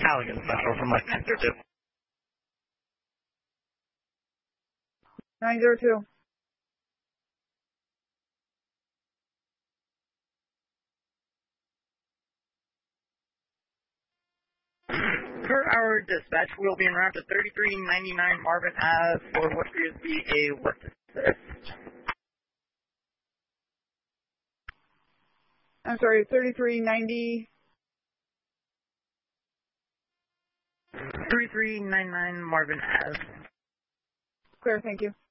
Halligan Central from Lake 902. 902. Per hour dispatch, we'll be en route to 3399 Marvin Ave for what appears to be a work assist. I'm sorry, 3390. 3399 Marvin Ave. Clear, thank you.